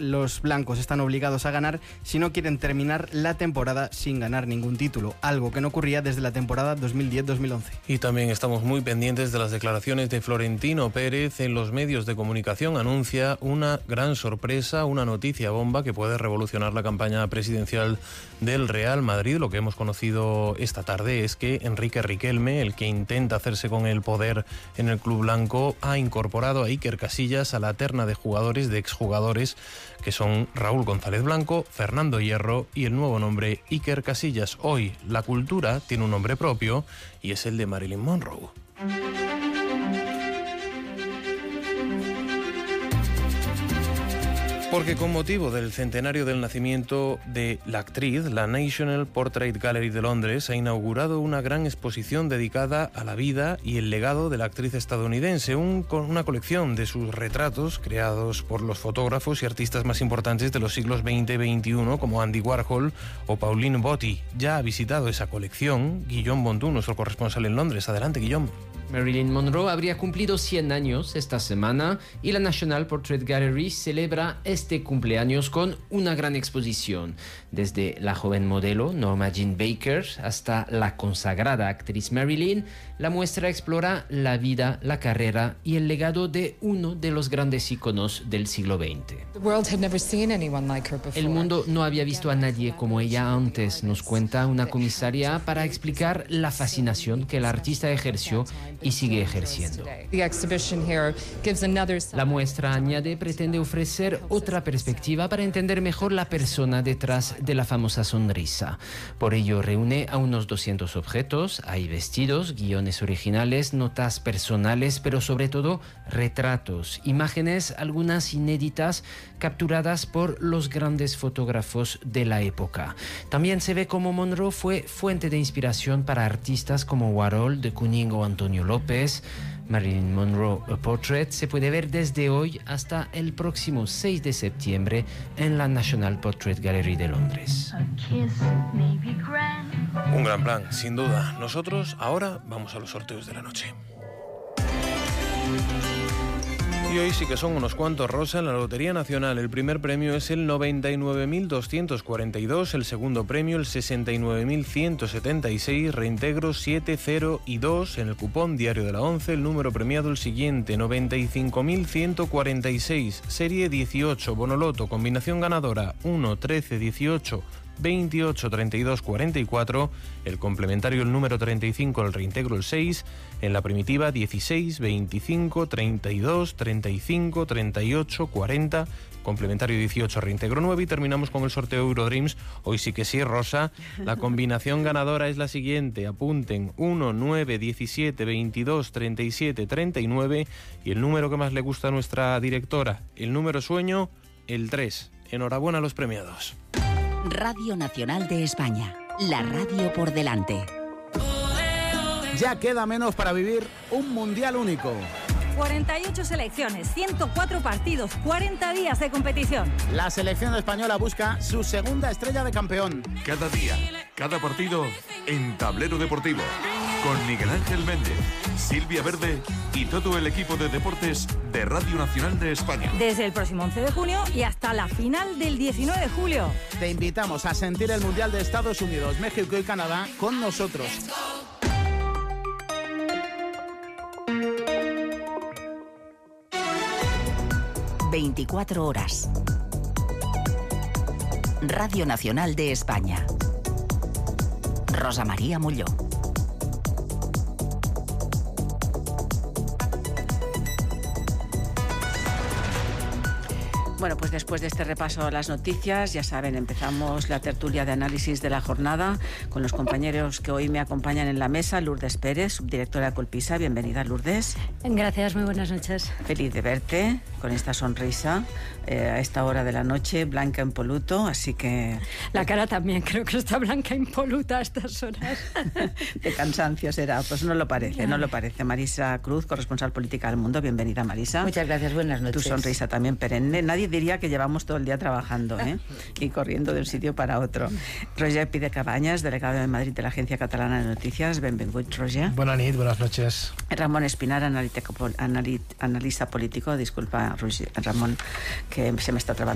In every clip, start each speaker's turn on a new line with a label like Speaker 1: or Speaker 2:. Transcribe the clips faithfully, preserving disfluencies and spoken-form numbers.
Speaker 1: los blancos están obligados a ganar si no quieren terminar la temporada sin ganar ningún título, algo que no ocurría desde la temporada dos mil diez dos mil once.
Speaker 2: Y también estamos muy pendientes de las declaraciones de Florentino Pérez en los medios de comunicación. Anuncia una gran sorpresa, una noticia bomba que puede revolucionar la campaña presidencial del Real Madrid. Lo que hemos conocido esta tarde es que Enrique Riquelme, el que intenta hacerse con el poder en el club blanco, ha incorporado a Iker Casillas a la terna de jugadores, de exjugadores, que son Raúl González Blanco, Fernando Hierro y el nuevo nombre Iker Casillas. Hoy la cultura tiene un nombre propio y es el de Marilyn Monroe. Porque con motivo del centenario del nacimiento de la actriz, la National Portrait Gallery de Londres ha inaugurado una gran exposición dedicada a la vida y el legado de la actriz estadounidense, un, una colección de sus retratos creados por los fotógrafos y artistas más importantes de los siglos veinte y veintiuno, como Andy Warhol o Pauline Botti. Ya ha visitado esa colección Guillaume Bondú, nuestro corresponsal en Londres. Adelante, Guillaume.
Speaker 3: Marilyn Monroe habría cumplido cien años esta semana y la National Portrait Gallery celebra este cumpleaños con una gran exposición. Desde la joven modelo Norma Jean Baker hasta la consagrada actriz Marilyn, la muestra explora la vida, la carrera y el legado de uno de los grandes íconos del siglo veinte. El mundo no había visto a nadie como ella antes, nos cuenta una comisaria para explicar la fascinación que el artista ejerció y sigue ejerciendo. La muestra, añade, pretende ofrecer otra perspectiva para entender mejor la persona detrás de la famosa sonrisa. Por ello reúne a unos doscientos objetos, hay vestidos, guiones originales, notas personales, pero sobre todo retratos, imágenes, algunas inéditas, capturadas por los grandes fotógrafos de la época. También se ve cómo Monroe fue fuente de inspiración para artistas como Warhol, de Kooning o Antonio López. Marilyn Monroe A Portrait se puede ver desde hoy hasta el próximo seis de septiembre en la National Portrait Gallery de Londres.
Speaker 2: Un gran plan, sin duda. Nosotros ahora vamos a los sorteos de la noche. Y hoy sí que son unos cuantos, Rosa, en la Lotería Nacional. El primer premio es el noventa y nueve mil doscientos cuarenta y dos, el segundo premio el sesenta y nueve mil ciento setenta y seis, reintegros siete, cero y dos. En el cupón diario de la once, el número premiado el siguiente, noventa y cinco mil ciento cuarenta y seis, serie dieciocho, Bonoloto, combinación ganadora uno, trece, dieciocho, veintiocho, treinta y dos, cuarenta y cuatro, el complementario el número treinta y cinco, el reintegro el seis, en la primitiva dieciséis, veinticinco, treinta y dos, treinta y cinco, treinta y ocho, cuarenta, complementario dieciocho, reintegro nueve y terminamos con el sorteo Eurodreams. Hoy sí que sí, Rosa, la combinación ganadora es la siguiente, apunten uno, nueve, diecisiete, veintidós, treinta y siete, treinta y nueve y el número que más le gusta a nuestra directora, el número sueño, el tres. Enhorabuena a los premiados.
Speaker 4: Radio Nacional de España, la radio por delante.
Speaker 5: Ya queda menos para vivir un mundial único.
Speaker 6: cuarenta y ocho selecciones, ciento cuatro partidos, cuarenta días de competición.
Speaker 5: La selección española busca su segunda estrella de campeón.
Speaker 7: Cada día, cada partido en Tablero Deportivo. Con Miguel Ángel Méndez, Silvia Verde y todo el equipo de deportes de Radio Nacional de España.
Speaker 6: Desde el próximo once de junio y hasta la final del diecinueve de julio.
Speaker 5: Te invitamos a sentir el Mundial de Estados Unidos, México y Canadá con nosotros.
Speaker 4: veinticuatro horas. Radio Nacional de España. Rosa María Molló.
Speaker 8: Bueno, pues después de este repaso a las noticias, ya saben, empezamos la tertulia de análisis de la jornada con los compañeros que hoy me acompañan en la mesa. Lourdes Pérez, subdirectora de Colpisa. Bienvenida, Lourdes.
Speaker 9: Gracias, muy buenas noches.
Speaker 8: Feliz de verte con esta sonrisa eh, a esta hora de la noche, blanca impoluto, así que...
Speaker 9: La cara también, creo que está blanca impoluta a estas horas.
Speaker 8: De cansancio será, pues no lo parece, no lo parece. Marisa Cruz, corresponsal política del Mundo. Bienvenida, Marisa.
Speaker 10: Muchas gracias, buenas noches.
Speaker 8: Tu sonrisa también perenne. Nadie diría que llevamos todo el día trabajando ¿eh? y corriendo de un sitio para otro. Roger Pide Cabañas, delegado de Madrid de la Agencia Catalana de Noticias. Benvingut, Roger.
Speaker 11: Buenas noches, buenas noches.
Speaker 8: Ramón Espinar, analista político. Disculpa, Roger, Ramón, que se me está trabando la lengua.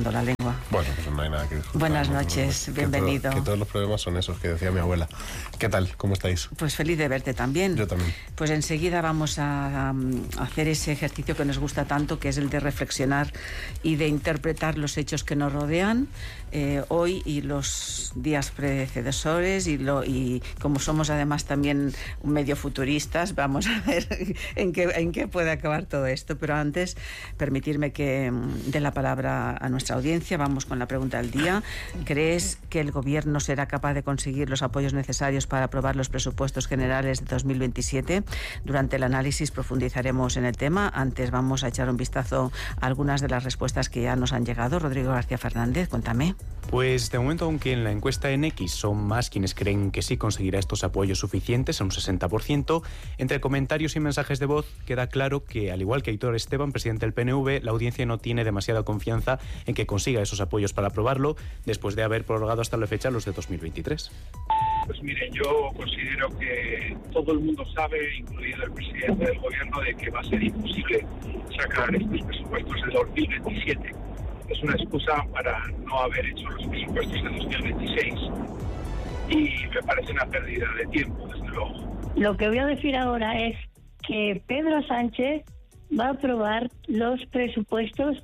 Speaker 8: lengua.
Speaker 10: Bueno, pues no hay nada que disfrutar.
Speaker 8: Buenas noches,
Speaker 10: que
Speaker 8: bienvenido.
Speaker 10: Todo, que todos los problemas son esos que decía mi abuela. ¿Qué tal? ¿Cómo estáis?
Speaker 8: Pues feliz de verte también.
Speaker 10: Yo también.
Speaker 8: Pues enseguida vamos a, a hacer ese ejercicio que nos gusta tanto, que es el de reflexionar y de interpretar los hechos que nos rodean eh, hoy y los días predecesores, y, lo, y como somos además también medio futuristas, vamos a ver en qué, en qué puede acabar todo esto. Pero antes, permitirme que dé la palabra a nuestra audiencia. Vamos con la pregunta del día. ¿Crees que el Gobierno será capaz de conseguir los apoyos necesarios para aprobar los presupuestos generales de dos mil veintisiete? Durante el análisis profundizaremos en el tema. Antes vamos a echar un vistazo a algunas de las respuestas que ya nos han llegado. Rodrigo García Fernández, cuéntame.
Speaker 11: Pues de momento, aunque en la encuesta en X son más quienes creen que sí conseguirá estos apoyos suficientes, a un sesenta por ciento, entre comentarios y mensajes de voz queda claro que, al igual que Aitor Esteban, presidente del P N V, la audiencia no tiene demasiada confianza en que consiga esos apoyos para aprobarlo, después de haber prorrogado hasta la fecha los de dos mil veintitrés.
Speaker 12: Pues mire, yo considero que todo el mundo sabe, incluido el presidente del Gobierno, de que va a ser imposible sacar estos presupuestos de dos mil veintisiete. Es una excusa para no haber hecho los presupuestos de dos mil veintiséis y me parece una pérdida de tiempo, desde luego.
Speaker 13: Lo que voy a decir ahora es que Pedro Sánchez va a aprobar los presupuestos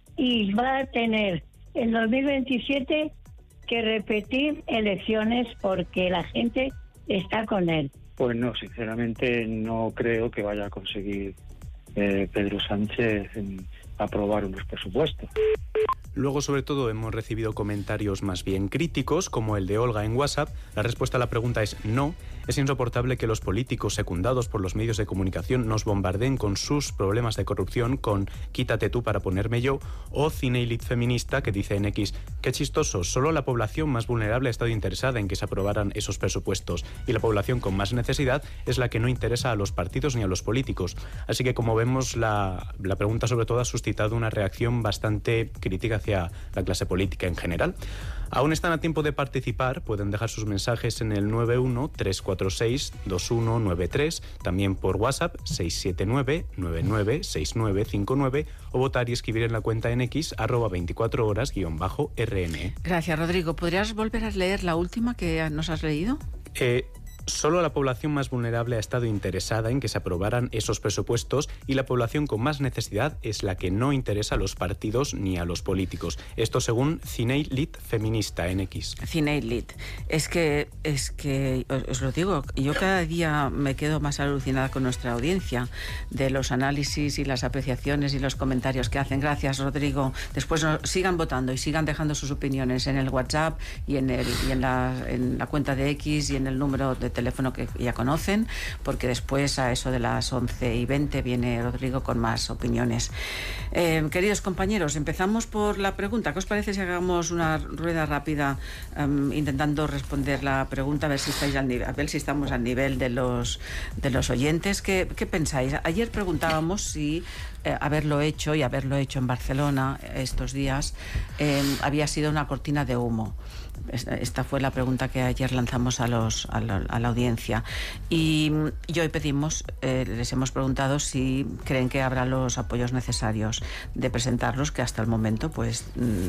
Speaker 13: y va a tener en dos mil veintisiete que repetir elecciones porque la gente está con él.
Speaker 14: Pues no, sinceramente no creo que vaya a conseguir eh, Pedro Sánchez en aprobar unos presupuestos.
Speaker 11: Luego, sobre todo, hemos recibido comentarios más bien críticos, como el de Olga en WhatsApp. La respuesta a la pregunta es no. Es insoportable que los políticos secundados por los medios de comunicación nos bombardeen con sus problemas de corrupción, con quítate tú para ponerme yo, o Cineilit Feminista, que dice en X, qué chistoso, solo la población más vulnerable ha estado interesada en que se aprobaran esos presupuestos, y la población con más necesidad es la que no interesa a los partidos ni a los políticos. Así que, como vemos, la, la pregunta sobre todo ha suscitado una reacción bastante crítica hacia la clase política en general. Aún están a tiempo de participar, pueden dejar sus mensajes en el nueve uno tres cuatro seis dos uno nueve tres, también por WhatsApp seis siete nueve nueve nueve seis nueve cinco nueve, o votar y escribir en la cuenta en X arroba veinticuatro horas guión bajo R N E.
Speaker 8: Gracias, Rodrigo. ¿Podrías volver a leer la última que nos has leído?
Speaker 11: Eh... Solo la población más vulnerable ha estado interesada en que se aprobaran esos presupuestos y la población con más necesidad es la que no interesa a los partidos ni a los políticos. Esto según Cineilit Feminista en X.
Speaker 8: Cineilit. Es que, es que, os lo digo, yo cada día me quedo más alucinada con nuestra audiencia de los análisis y las apreciaciones y los comentarios que hacen. Gracias, Rodrigo. Después no, sigan votando y sigan dejando sus opiniones en el WhatsApp y en, el, y en, la, en la cuenta de X y en el número de teléfono que ya conocen, porque después a eso de las once y veinte viene Rodrigo con más opiniones. Eh, queridos compañeros, empezamos por la pregunta. ¿Qué os parece si hagamos una rueda rápida um, intentando responder la pregunta, a ver si estáis al nivel, a ver si estamos al nivel de los de los oyentes? ¿Qué, qué pensáis? Ayer preguntábamos si eh, haberlo hecho y haberlo hecho en Barcelona estos días eh, había sido una cortina de humo. Esta fue la pregunta que ayer lanzamos a, los, a, la, a la audiencia. Y, y hoy pedimos, eh, les hemos preguntado si creen que habrá los apoyos necesarios de presentarlos, que hasta el momento pues,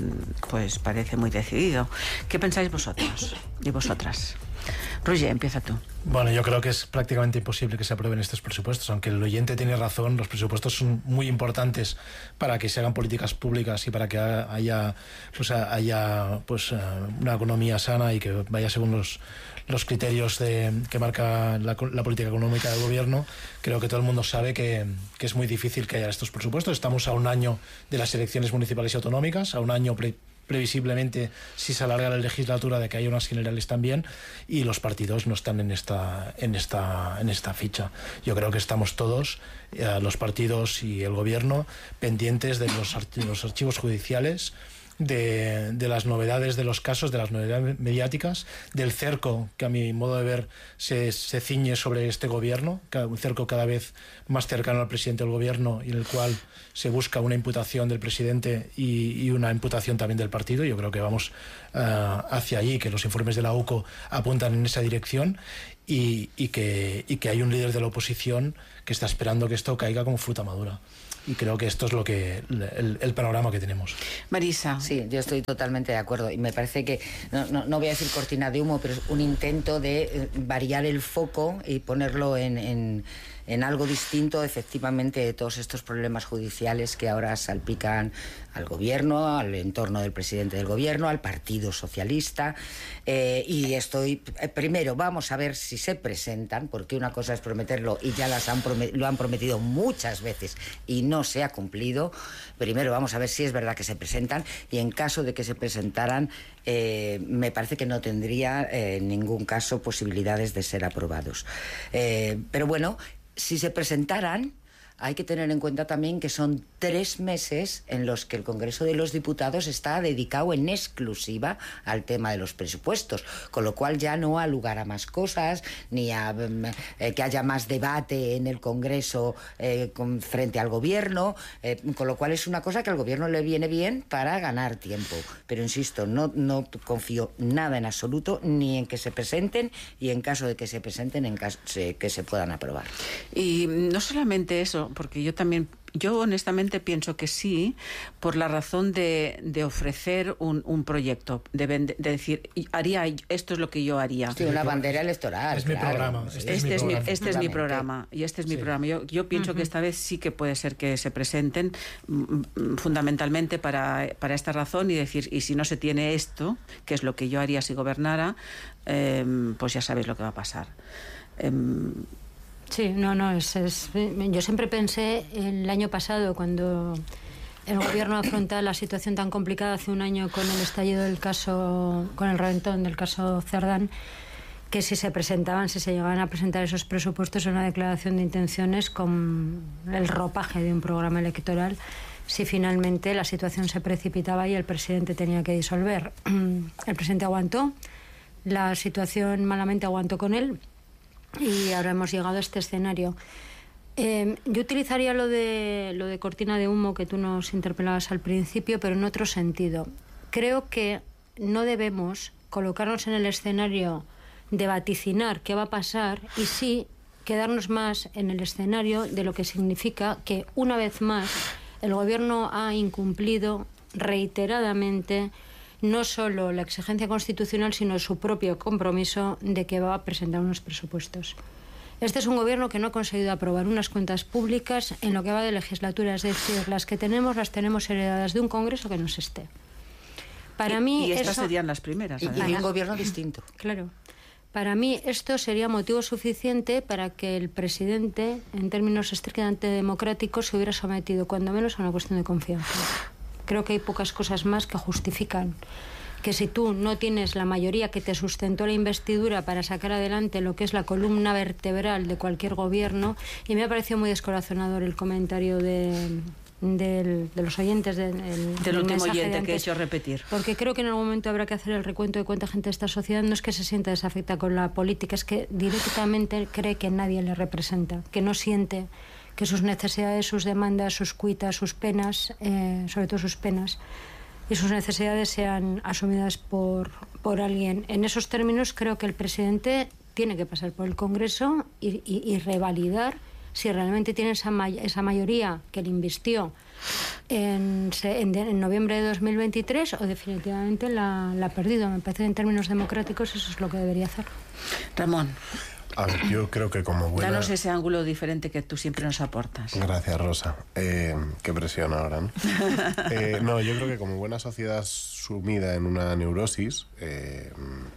Speaker 8: pues parece muy decidido. ¿Qué pensáis vosotros y vosotras? Roger, empieza tú.
Speaker 15: Bueno, yo creo que es prácticamente imposible que se aprueben estos presupuestos, aunque el oyente tiene razón, los presupuestos son muy importantes para que se hagan políticas públicas y para que haya pues haya pues una economía sana y que vaya según los los criterios de, que marca la, la política económica del gobierno. Creo que todo el mundo sabe que, que es muy difícil que haya estos presupuestos. Estamos a un año de las elecciones municipales y autonómicas, a un año pre previsiblemente, si se alarga la legislatura, de que haya unas generales también, y los partidos no están en esta en esta en esta ficha. Yo creo que estamos todos, eh, los partidos y el gobierno, pendientes de los, arch los archivos judiciales, de, de las novedades de los casos, de las novedades mediáticas, del cerco que a mi modo de ver se, se ciñe sobre este gobierno, un cerco cada vez más cercano al presidente del gobierno y en el cual se busca una imputación del presidente y, y una imputación también del partido. Yo creo que vamos uh, hacia allí, que los informes de la U C O apuntan en esa dirección y, y, que, y que hay un líder de la oposición que está esperando que esto caiga como fruta madura. y creo que esto es lo que el, el panorama que tenemos.
Speaker 8: Marisa.
Speaker 16: Sí, yo estoy totalmente de acuerdo y me parece que, no, no, no voy a decir cortina de humo, pero es un intento de variar el foco y ponerlo en, en, en algo distinto, efectivamente, de todos estos problemas judiciales que ahora salpican al gobierno, al entorno del presidente del gobierno, al Partido Socialista. Eh, y estoy, eh, primero, vamos a ver si se presentan, porque una cosa es prometerlo y ya las han lo han prometido muchas veces y no se ha cumplido. Primero vamos a ver si es verdad que se presentan, y en caso de que se presentaran, eh, me parece que no tendría eh, en ningún caso posibilidades de ser aprobados. Eh, pero bueno, si se presentaran, hay que tener en cuenta también que son tres meses en los que el Congreso de los Diputados está dedicado en exclusiva al tema de los presupuestos, con lo cual ya no ha lugar a más cosas, ni a eh, que haya más debate en el Congreso eh, con, frente al Gobierno, eh, con lo cual es una cosa que al Gobierno le viene bien para ganar tiempo. Pero insisto, no, no confío nada en absoluto, ni en que se presenten, y en caso de que se presenten, en caso de que se puedan aprobar.
Speaker 8: Y no solamente eso, porque yo también, yo honestamente pienso que sí, por la razón de, de ofrecer un, un proyecto, de, vende, de decir, haría esto es lo que yo haría.
Speaker 16: Sí, una bandera electoral.
Speaker 15: Es
Speaker 16: claro.
Speaker 15: mi programa.
Speaker 8: Este, este, es, mi, este es mi programa, y este es mi sí. programa. Yo, yo pienso uh-huh. que esta vez sí que puede ser que se presenten m- fundamentalmente para, para esta razón, y decir, y si no se tiene esto, que es lo que yo haría si gobernara, eh, pues ya sabéis lo que va a pasar. Eh,
Speaker 9: Sí, no, no, es, es, yo siempre pensé el año pasado, cuando el gobierno afrontaba la situación tan complicada hace un año con el estallido del caso, con el reventón del caso Cerdán, que si se presentaban, si se llegaban a presentar esos presupuestos en una declaración de intenciones con el ropaje de un programa electoral, si finalmente la situación se precipitaba y el presidente tenía que disolver. El presidente aguantó, la situación malamente aguantó con él, y ahora hemos llegado a este escenario. Eh, yo utilizaría lo de, lo de cortina de humo que tú nos interpelabas al principio, pero en otro sentido. Creo que no debemos colocarnos en el escenario de vaticinar qué va a pasar, y sí quedarnos más en el escenario de lo que significa que, una vez más, el gobierno ha incumplido reiteradamente no solo la exigencia constitucional, sino su propio compromiso de que va a presentar unos presupuestos. Este es un gobierno que no ha conseguido aprobar unas cuentas públicas en lo que va de legislatura, es decir, las que tenemos las tenemos heredadas de un Congreso que no se esté. Para
Speaker 8: y,
Speaker 9: mí
Speaker 8: y estas
Speaker 9: eso,
Speaker 8: serían las primeras.
Speaker 16: Y, y de un gobierno distinto.
Speaker 9: Claro. Para mí esto sería motivo suficiente para que el presidente, en términos estrictamente democráticos, se hubiera sometido cuando menos a una cuestión de confianza. Creo que hay pocas cosas más que justifican que, si tú no tienes la mayoría que te sustentó la investidura para sacar adelante lo que es la columna vertebral de cualquier gobierno, y me ha parecido muy descorazonador el comentario de, de, de los oyentes de, el,
Speaker 8: del último oyente
Speaker 9: de
Speaker 8: que he hecho repetir.
Speaker 9: Porque creo que en algún momento habrá que hacer el recuento de cuánta gente de esta sociedad no es que se sienta desafecta con la política, es que directamente cree que nadie le representa, que no siente que sus necesidades, sus demandas, sus cuitas, sus penas, eh, sobre todo sus penas, y sus necesidades sean asumidas por, por alguien. En esos términos creo que el presidente tiene que pasar por el Congreso y, y, y revalidar si realmente tiene esa, may- esa mayoría que le invistió en, en, en noviembre de dos mil veintitrés, o definitivamente la, la ha perdido. Me parece que en términos democráticos eso es lo que debería hacer.
Speaker 8: Ramón.
Speaker 10: A ver, yo creo que como buena...
Speaker 8: Danos ese ángulo diferente que tú siempre nos aportas.
Speaker 10: Gracias, Rosa. Eh, qué presión ahora, ¿no? eh, no, yo creo que como buena sociedad sumida en una neurosis, eh,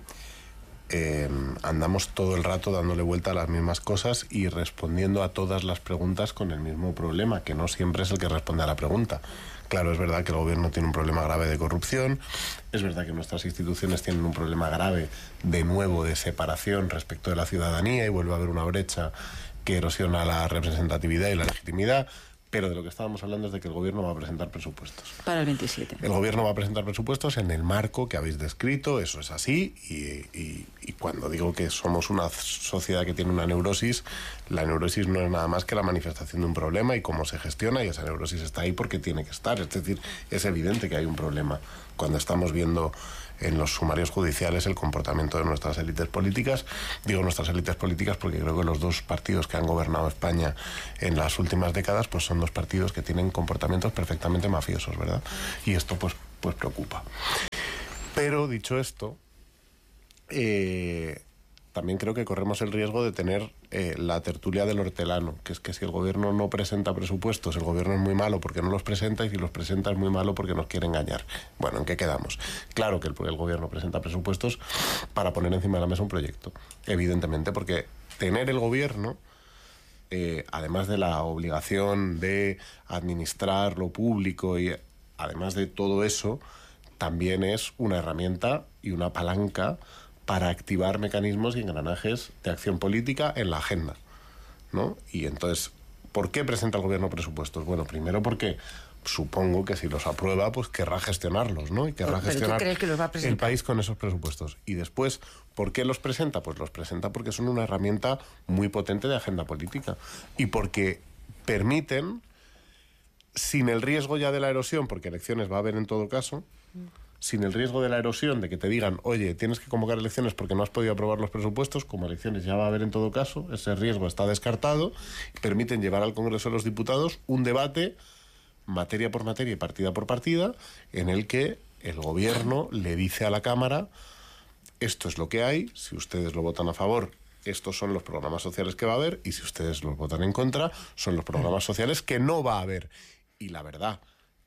Speaker 10: eh, andamos todo el rato dándole vuelta a las mismas cosas y respondiendo a todas las preguntas con el mismo problema, que no siempre es el que responde a la pregunta. Claro, es verdad que el gobierno tiene un problema grave de corrupción, es verdad que nuestras instituciones tienen un problema grave, de nuevo, de separación respecto de la ciudadanía, y vuelve a haber una brecha que erosiona la representatividad y la legitimidad, pero de lo que estábamos hablando es de que el gobierno va a presentar presupuestos.
Speaker 8: Para el veintisiete.
Speaker 10: El gobierno va a presentar presupuestos en el marco que habéis descrito, eso es así, y, y, y cuando digo que somos una sociedad que tiene una neurosis, la neurosis no es nada más que la manifestación de un problema y cómo se gestiona, y esa neurosis está ahí porque tiene que estar, es decir, es evidente que hay un problema cuando estamos viendo en los sumarios judiciales el comportamiento de nuestras élites políticas. Digo nuestras élites políticas porque creo que los dos partidos que han gobernado España en las últimas décadas pues son dos partidos que tienen comportamientos perfectamente mafiosos, ¿verdad? Y esto pues, pues preocupa. Pero dicho esto, eh, también creo que corremos el riesgo de tener eh, la tertulia del hortelano, que es que si el gobierno no presenta presupuestos, el gobierno es muy malo porque no los presenta, y si los presenta es muy malo porque nos quiere engañar. Bueno, ¿en qué quedamos? Claro que el, el gobierno presenta presupuestos para poner encima de la mesa un proyecto, evidentemente, porque tener el gobierno, eh, además de la obligación de administrar lo público y además de todo eso, también es una herramienta y una palanca para activar mecanismos y engranajes de acción política en la agenda, ¿no? Y entonces, ¿por qué presenta el gobierno presupuestos? Bueno, primero porque supongo que si los aprueba, pues querrá gestionarlos, ¿no? Y querrá
Speaker 8: ¿Pero
Speaker 10: gestionar
Speaker 8: tú crees que los va a presentar?
Speaker 10: el país con esos presupuestos. Y después, ¿por qué los presenta? Pues los presenta porque son una herramienta muy potente de agenda política y porque permiten, sin el riesgo ya de la erosión, porque elecciones va a haber en todo caso, sin el riesgo de la erosión, de que te digan, oye, tienes que convocar elecciones porque no has podido aprobar los presupuestos, como elecciones ya va a haber en todo caso, ese riesgo está descartado, permiten llevar al Congreso de los Diputados un debate, materia por materia y partida por partida, en el que el gobierno le dice a la Cámara, esto es lo que hay, si ustedes lo votan a favor, estos son los programas sociales que va a haber, y si ustedes los votan en contra, son los programas sociales que no va a haber. Y la verdad,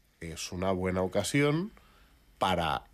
Speaker 10: es una buena ocasión para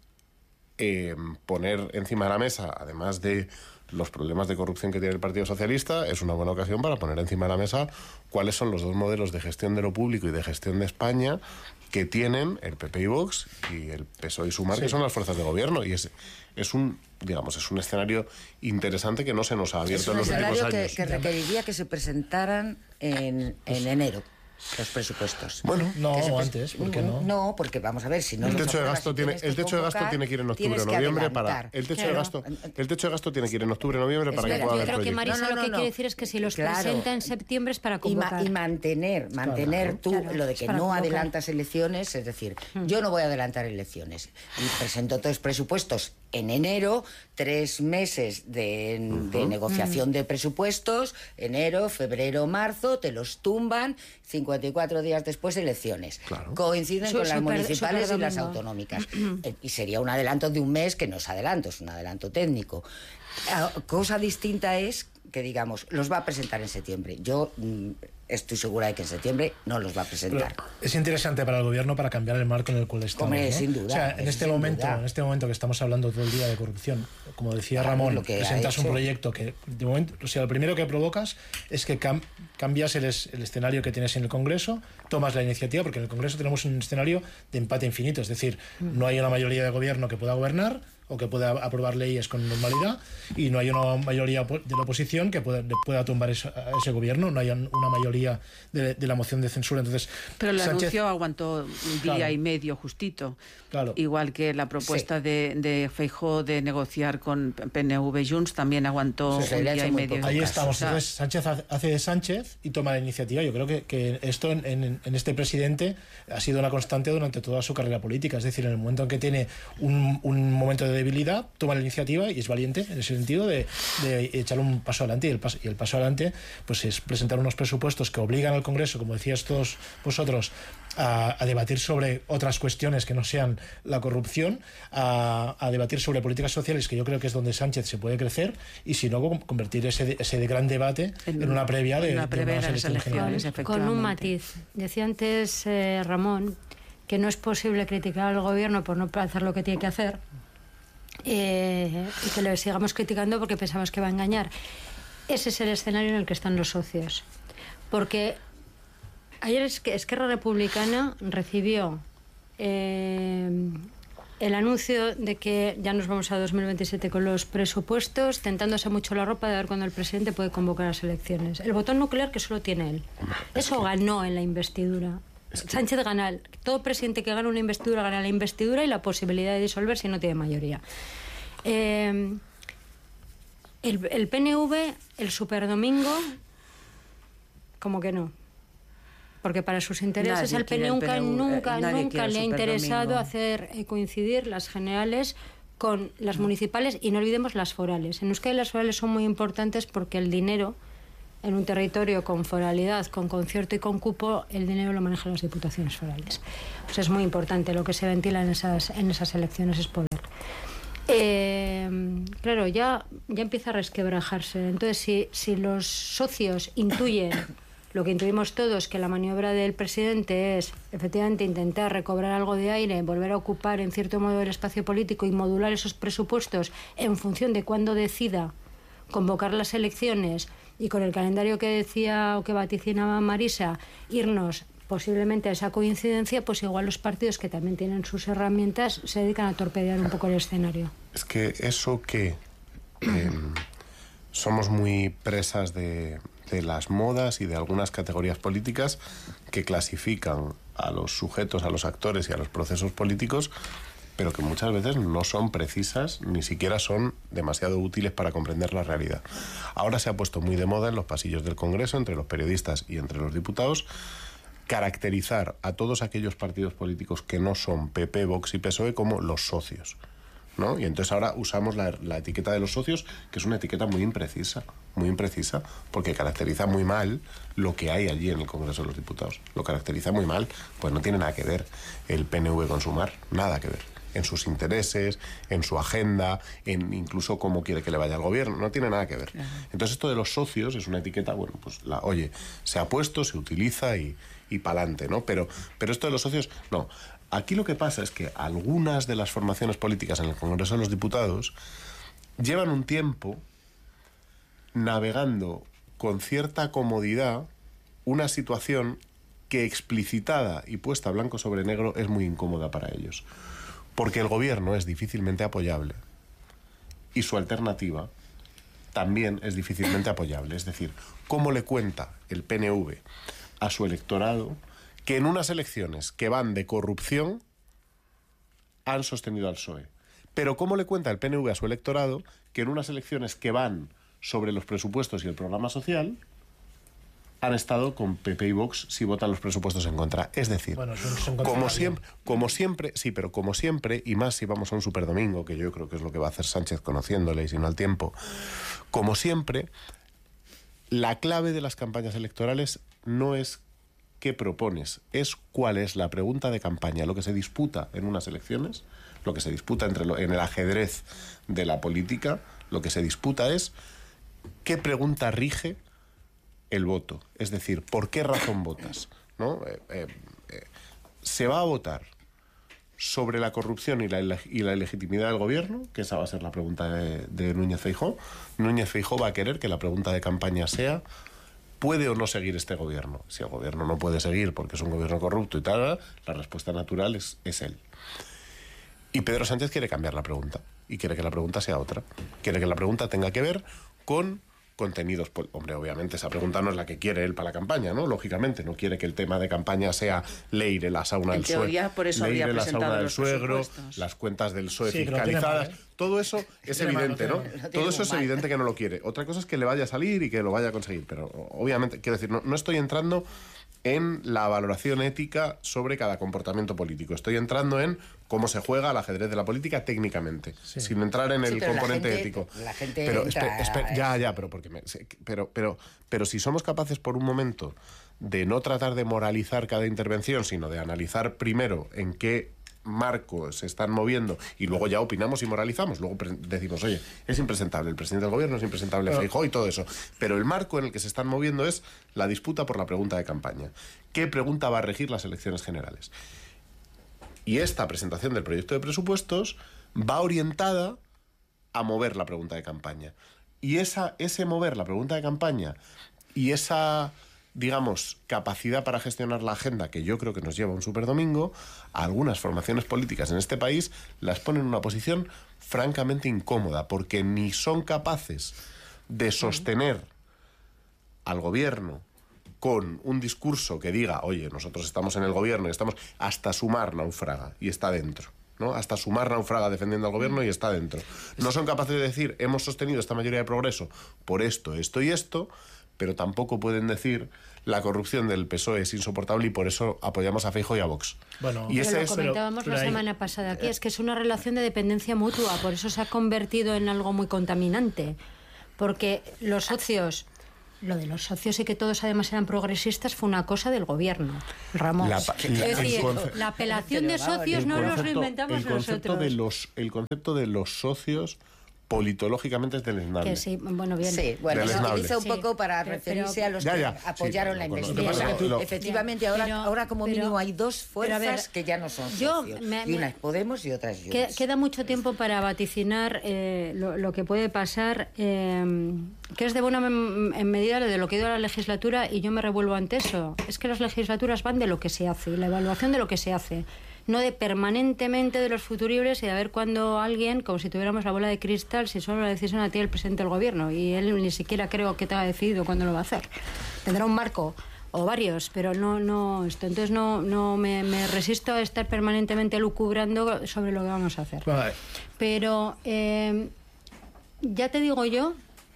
Speaker 10: eh, poner encima de la mesa, además de los problemas de corrupción que tiene el Partido Socialista, es una buena ocasión para poner encima de la mesa cuáles son los dos modelos de gestión de lo público y de gestión de España que tienen el P P y Vox y el P S O E y Sumar, sí, que son las fuerzas de gobierno. Y es, es un, digamos, es un escenario interesante que no se nos ha abierto en los últimos años.
Speaker 16: Es un escenario que, que requeriría que se presentaran en, en enero los presupuestos.
Speaker 10: Bueno,
Speaker 15: no,
Speaker 16: pres-
Speaker 15: antes, ¿por qué no?
Speaker 16: No, porque vamos a ver, si no
Speaker 10: el
Speaker 16: los
Speaker 10: techo de
Speaker 16: apruebas
Speaker 10: gasto
Speaker 16: y
Speaker 10: tiene
Speaker 16: tienes
Speaker 10: el
Speaker 16: que
Speaker 10: techo de gasto
Speaker 16: convocar,
Speaker 10: tiene que ir en octubre
Speaker 16: tienes
Speaker 10: o
Speaker 16: que
Speaker 10: noviembre para
Speaker 16: adelantar.
Speaker 10: el techo
Speaker 16: Claro.
Speaker 10: de gasto el techo de gasto tiene que ir en octubre o noviembre para
Speaker 16: Espera,
Speaker 10: que pueda
Speaker 9: Yo
Speaker 10: haber
Speaker 9: creo que
Speaker 10: proyecto.
Speaker 9: Marisa
Speaker 16: No, no,
Speaker 9: lo que
Speaker 16: no,
Speaker 9: quiere
Speaker 16: no.
Speaker 9: decir es que si los
Speaker 16: Claro.
Speaker 9: presenta en septiembre es para
Speaker 16: Y, ma-
Speaker 9: convocar.
Speaker 16: y mantener, mantener
Speaker 9: Claro,
Speaker 16: tú
Speaker 9: claro,
Speaker 16: lo de
Speaker 9: es
Speaker 16: que
Speaker 9: para
Speaker 16: no
Speaker 9: convocar.
Speaker 16: adelantas elecciones, es decir, yo no voy a adelantar elecciones y presento todos presupuestos en enero, tres meses de, de negociación de presupuestos, enero, febrero, marzo, te los tumban, cincuenta y cuatro días después elecciones.
Speaker 10: Claro.
Speaker 16: Coinciden
Speaker 9: Su-
Speaker 16: con las
Speaker 9: super-
Speaker 16: municipales y las
Speaker 9: superdomingo.
Speaker 16: autonómicas. Eh, y sería un adelanto de un mes que no es adelanto, es un adelanto técnico. Ah, cosa distinta es que, digamos, los va a presentar en septiembre. Yo mm, estoy segura de que en septiembre no los va a presentar.
Speaker 15: Pero es interesante para el gobierno para cambiar el marco en el cual estamos.
Speaker 16: Hombre,
Speaker 15: ¿no?
Speaker 16: sin duda,
Speaker 15: O sea, en
Speaker 16: eso
Speaker 15: este
Speaker 16: sin
Speaker 15: momento,
Speaker 16: duda.
Speaker 15: en este momento que estamos hablando todo el día de corrupción, como decía
Speaker 16: Claro,
Speaker 15: Ramón,
Speaker 16: lo que ha
Speaker 15: presentas un
Speaker 16: hecho.
Speaker 15: proyecto que de momento, o sea, lo primero que provocas es que cam- cambias el, es- el escenario que tienes en el Congreso, tomas la iniciativa, porque en el Congreso tenemos un escenario de empate infinito, es decir, no hay una mayoría de gobierno que pueda gobernar o que pueda aprobar leyes con normalidad, y no hay una mayoría de la oposición que pueda, pueda tumbar eso- a ese gobierno, no hay una mayoría de, de la moción de censura. Entonces,
Speaker 8: Pero el
Speaker 15: Sánchez-
Speaker 8: anuncio aguantó un día
Speaker 15: Claro.
Speaker 8: y medio justito.
Speaker 15: Claro.
Speaker 8: Igual que la propuesta de, de Feijóo de negociar con P N V Junts también aguantó
Speaker 16: Sí,
Speaker 8: un
Speaker 16: le ha
Speaker 8: día
Speaker 16: hecho
Speaker 8: y
Speaker 16: muy
Speaker 8: medio.
Speaker 16: poco
Speaker 15: Ahí
Speaker 16: caso.
Speaker 15: estamos.
Speaker 8: O sea,
Speaker 15: Entonces, Sánchez hace- hace de Sánchez y toma la iniciativa. Yo creo que, que esto en, en- en este presidente ha sido una constante durante toda su carrera política. Es decir, en el momento en que tiene un, un momento de debilidad, toma la iniciativa y es valiente en ese sentido de, de echar un paso adelante. Y el paso, y el paso adelante pues es presentar unos presupuestos que obligan al Congreso, como decías todos vosotros, a, a debatir sobre otras cuestiones que no sean la corrupción, a, a debatir sobre políticas sociales, que yo creo que es donde Sánchez se puede crecer, y si no, con- convertir ese, ese gran debate en,
Speaker 8: En
Speaker 15: una previa de,
Speaker 8: una
Speaker 15: de
Speaker 8: previa de
Speaker 15: unas
Speaker 8: las
Speaker 15: elecciones
Speaker 8: elecciones,
Speaker 15: generales.
Speaker 9: Con un
Speaker 8: efectivamente.
Speaker 9: matiz. Decía antes eh, Ramón que no es posible criticar al gobierno por no hacer lo que tiene que hacer, eh, y que le sigamos criticando porque pensamos que va a engañar. Ese es el escenario en el que están los socios. Porque ayer es que Esquerra Republicana recibió eh, el anuncio de que ya nos vamos a dos mil veintisiete con los presupuestos, tentándose mucho la ropa de ver cuándo el presidente puede convocar las elecciones. El botón nuclear que solo tiene él. Eso ganó en la investidura. Sánchez gana. Todo presidente que gana una investidura gana la investidura y la posibilidad de disolver si no tiene mayoría. Eh, el, el P N V, el superdomingo, como que no. porque para sus intereses
Speaker 8: Nadie
Speaker 9: al P N V
Speaker 8: quiere el P N V,
Speaker 9: nunca,
Speaker 8: nadie
Speaker 9: nunca
Speaker 8: quiere
Speaker 9: le ha
Speaker 8: el
Speaker 9: interesado
Speaker 8: superdomingo.
Speaker 9: hacer eh, coincidir las generales con las municipales, y no olvidemos las forales. En Euskadi las forales son muy importantes porque el dinero en un territorio con foralidad, con concierto y con cupo, el dinero lo manejan las diputaciones forales. O sea, es muy importante lo que se ventila en esas, en esas elecciones, es poder. Eh, claro, ya, ya empieza a resquebrajarse. Entonces, si, si los socios intuyen lo que intuimos todos, que la maniobra del presidente es efectivamente intentar recobrar algo de aire, volver a ocupar en cierto modo el espacio político y modular esos presupuestos en función de cuándo decida convocar las elecciones, y con el calendario que decía o que vaticinaba Marisa, irnos posiblemente a esa coincidencia, pues igual los partidos, que también tienen sus herramientas, se dedican a torpedear un poco el escenario.
Speaker 10: Es que eso que eh, somos muy presas de, de las modas y de algunas categorías políticas que clasifican a los sujetos, a los actores y a los procesos políticos, pero que muchas veces no son precisas, ni siquiera son demasiado útiles para comprender la realidad. Ahora se ha puesto muy de moda en los pasillos del Congreso, entre los periodistas y entre los diputados, caracterizar a todos aquellos partidos políticos que no son P P, Vox y P S O E como los socios, ¿no? Y entonces ahora usamos la, la etiqueta de los socios, que es una etiqueta muy imprecisa, muy imprecisa, porque caracteriza muy mal lo que hay allí en el Congreso de los Diputados. Lo caracteriza muy mal, pues no tiene nada que ver el P N V con Sumar, nada que ver. En sus intereses, en su agenda, en incluso cómo quiere que le vaya al gobierno, no tiene nada que ver. Entonces esto de los socios es una etiqueta, bueno, pues la, oye, se ha puesto, se utiliza y, y pa'lante, ¿no? Pero, pero esto de los socios, no. Aquí lo que pasa es que algunas de las formaciones políticas en el Congreso de los Diputados llevan un tiempo navegando con cierta comodidad una situación que, explicitada y puesta blanco sobre negro, es muy incómoda para ellos. Porque el gobierno es difícilmente apoyable y su alternativa también es difícilmente apoyable. Es decir, ¿cómo le cuenta el P N V a su electorado que en unas elecciones que van de corrupción han sostenido al P S O E? Pero ¿cómo le cuenta el P N V a su electorado que en unas elecciones que van sobre los presupuestos y el programa social han estado con P P y Vox si votan los presupuestos en contra? Es decir,
Speaker 15: bueno, son, son
Speaker 10: como siempre, como siempre, sí, pero como siempre, y más si vamos a un superdomingo, que yo creo que es lo que va a hacer Sánchez conociéndole y si no al tiempo, como siempre, la clave de las campañas electorales no es qué propones, es cuál es la pregunta de campaña. Lo que se disputa en unas elecciones, lo que se disputa entre lo, en el ajedrez de la política, lo que se disputa es qué pregunta rige el voto, es decir, ¿por qué razón votas? ¿No? Eh, eh, eh, ¿Se va a votar sobre la corrupción y la, y la ilegitimidad del gobierno? Que esa va a ser la pregunta de, de Núñez Feijóo. Núñez Feijóo va a querer que la pregunta de campaña sea: ¿puede o no seguir este gobierno? Si el gobierno no puede seguir porque es un gobierno corrupto y tal, la respuesta natural es, es él. Y Pedro Sánchez quiere cambiar la pregunta y quiere que la pregunta sea otra. Quiere que la pregunta tenga que ver con contenidos. Hombre, obviamente esa pregunta no es la que quiere él para la campaña, ¿no? Lógicamente, no quiere que el tema de campaña sea leire la sauna del suegro, leire la sauna del suegro, las cuentas del P S O E sí, fiscalizadas. Mal, ¿eh? Todo eso es tiene evidente, mal, no, ¿no? Tiene, todo eso es mal. Evidente que no lo quiere. Otra cosa es que le vaya a salir y que lo vaya a conseguir, pero obviamente, quiero decir, no, no estoy entrando en la valoración ética sobre cada comportamiento político. Estoy entrando en cómo se juega al ajedrez de la política técnicamente, sí. sin entrar en sí, el componente
Speaker 16: la gente,
Speaker 10: ético.
Speaker 16: La gente
Speaker 10: pero,
Speaker 16: entra
Speaker 10: espe, espe, ya, ya, pero porque me, pero, pero, pero si somos capaces por un momento de no tratar de moralizar cada intervención, sino de analizar primero en qué marco se están moviendo y luego ya opinamos y moralizamos, luego decimos, oye, es impresentable el presidente del gobierno, es impresentable pero, Feijóo y todo eso, pero el marco en el que se están moviendo es la disputa por la pregunta de campaña. ¿Qué pregunta va a regir las elecciones generales? Y esta presentación del proyecto de presupuestos va orientada a mover la pregunta de campaña. Y esa, ese mover la pregunta de campaña y esa, digamos, capacidad para gestionar la agenda, que yo creo que nos lleva a un superdomingo, a algunas formaciones políticas en este país las ponen en una posición francamente incómoda, porque ni son capaces de sostener al gobierno con un discurso que diga, oye, nosotros estamos en el gobierno y estamos, hasta Sumar naufraga y está dentro, ¿no? Hasta Sumar naufraga defendiendo al gobierno y está dentro. No son capaces de decir, hemos sostenido esta mayoría de progreso por esto, esto y esto, pero tampoco pueden decir la corrupción del P S O E es insoportable y por eso apoyamos a Feijóo y a Vox.
Speaker 15: Bueno,
Speaker 10: y
Speaker 9: pero
Speaker 10: ese
Speaker 9: lo
Speaker 10: es,
Speaker 9: comentábamos
Speaker 10: pero,
Speaker 9: la
Speaker 10: pero
Speaker 9: semana
Speaker 10: hay,
Speaker 9: pasada aquí, es que es una relación de dependencia mutua, por eso se ha convertido en algo muy contaminante, porque los socios, lo de los socios y que todos además eran progresistas fue una cosa del gobierno, Ramón.
Speaker 10: La,
Speaker 9: es
Speaker 10: la,
Speaker 9: decir,
Speaker 10: conce-
Speaker 9: la apelación de socios no nos lo inventamos
Speaker 10: el concepto
Speaker 9: nosotros.
Speaker 10: de los El concepto de los socios politológicamente es deleznable.
Speaker 9: Que sí, bueno, bien.
Speaker 16: Sí, bueno, se
Speaker 10: Deleznable.
Speaker 16: utiliza un poco
Speaker 9: Sí,
Speaker 16: para
Speaker 9: pero-
Speaker 16: referirse a los
Speaker 10: Ya,
Speaker 16: que
Speaker 10: ya.
Speaker 16: apoyaron
Speaker 10: Sí,
Speaker 16: la
Speaker 10: pero con-
Speaker 16: investigación.
Speaker 10: lo- lo-
Speaker 16: Efectivamente,
Speaker 9: Ya,
Speaker 16: ahora,
Speaker 9: pero-
Speaker 16: ahora como
Speaker 9: pero-
Speaker 16: mínimo hay dos
Speaker 9: pero a ver,
Speaker 16: fuerzas que ya no son
Speaker 9: yo
Speaker 16: socios.
Speaker 9: me-
Speaker 16: y
Speaker 9: me-
Speaker 16: una es Podemos y otra es Junts.
Speaker 9: Que- Queda mucho tiempo para vaticinar eh, lo, lo que puede pasar, eh, que es de buena mem- en medida de lo que ha ido la legislatura, y yo me revuelvo ante eso. Es que las legislaturas van de lo que se hace, la evaluación de lo que se hace, no de permanentemente de los futuribles y de a ver cuándo alguien, como si tuviéramos la bola de cristal, si solo la decisión la tiene el presidente del gobierno, y él ni siquiera creo que tenga decidido cuándo lo va a hacer. Tendrá un marco o varios, pero no no esto. Entonces no no me, me resisto a estar permanentemente lucubrando sobre lo que vamos a hacer.
Speaker 15: Vale.
Speaker 9: Pero eh, ya te digo yo